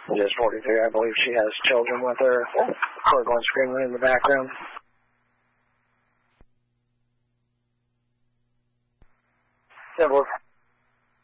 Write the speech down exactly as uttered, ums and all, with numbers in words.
Just forty-three, I believe she has children with her. Cord one screaming in the background. Simple